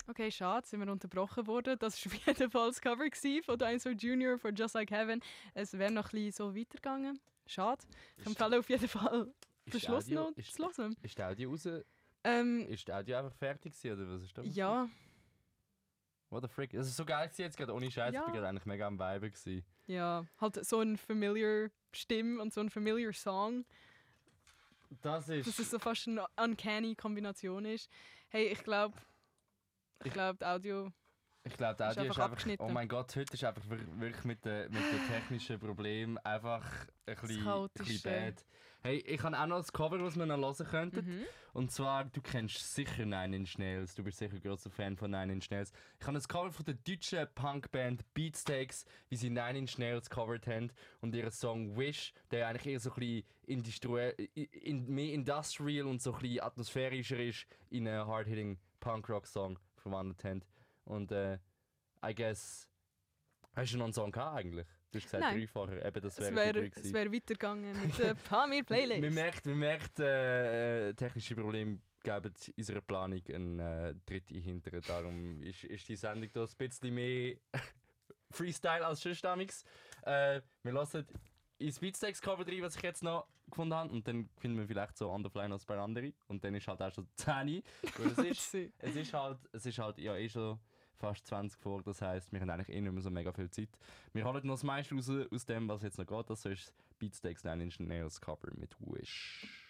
Okay, schade, sind wir unterbrochen worden. Das war auf jeden Fall das Cover von Dinosaur Jr. von Just Like Heaven. Es wäre noch ein bisschen so weitergegangen. Schade. Ich empfehle auf jeden Fall, den Schluss noch zu hören. Ist die Audio raus? Ähm, Ist die Audio einfach fertig gewesen, oder was ist da passiert? ja, What the frick? Es ist so geil gewesen, jetzt gerade ohne Scheiß. Ja. Ich bin gerade eigentlich mega am Viben gewesen. ja, halt so eine familiar Stimme und so ein familiar Song, Das ist... dass es so fast eine uncanny Kombination ist. Hey, ich glaube, die Audio... Ich glaube, der Ist Audio ist einfach einfach... abgeschnitten. Oh mein Gott, heute ist einfach wirklich mit den technischen Problemen einfach ein bisschen Chaotische. bad. Hey, ich habe auch noch das Cover, das wir noch hören könnten. Und zwar, du kennst sicher Nine Inch Nails. Du bist sicher ein grosser Fan von Nine Inch Nails. Ich habe das Cover von der deutschen Punkband Beatsteaks, wie sie Nine Inch Nails covered haben. Und ihren Song Wish, der eigentlich eher so ein bisschen mehr industrial und so ein bisschen atmosphärischer ist, in einen hard-hitting Punk-Rock-Song verwandelt haben. Und I guess, hast du noch einen Song gehabt eigentlich? Du hast gesagt, Nein. 3 vorher. Eben, das Es wäre wäre wär weitergegangen mit der Pamir-Playlist. Man merkt technische Probleme geben unserer Planung einen Tritt in den Hinteren. Darum ist die Sendung da ein bisschen mehr Freestyle als sonst damals. Wir hören ins Beatsteaks-Cover rein, was ich jetzt noch gefunden habe. Und dann finden wir vielleicht so Underfly noch ein paar andere. Und dann ist halt auch schon 10 Uhr. Es ist halt ja eh schon fast 20 vor. Das heisst, wir haben eigentlich eh nicht mehr so mega viel Zeit. Wir holen noch das meiste raus aus dem, was jetzt noch geht. Das ist Beatsteaks Nine Inch Nails Cover mit Wish.